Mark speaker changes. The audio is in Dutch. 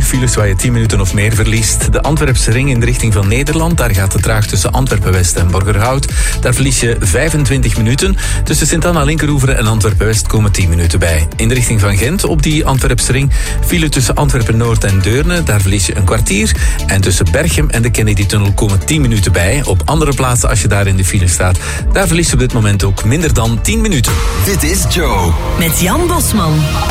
Speaker 1: uurfiles waar je 10 minuten of meer verliest. De Antwerpse ring in de richting van Nederland. Daar gaat het traag tussen Antwerpen-West en Borgerhout. Daar verlies je 25 minuten. Tussen Sint-Anna, Linkeroeveren en Antwerpen-West komen 10 minuten bij. In de richting van Gent op die Antwerpse ring file tussen Antwerpen-Noord en Deurne. Daar verlies je een kwartier. En tussen Berchem en de Kennedy-tunnel komen 10 minuten bij. Op andere plaatsen, als je daar in de file staat, daar verlies je op dit moment ook minder dan 10 minuten.
Speaker 2: Dit is Joe.
Speaker 3: Met Jan Bosman.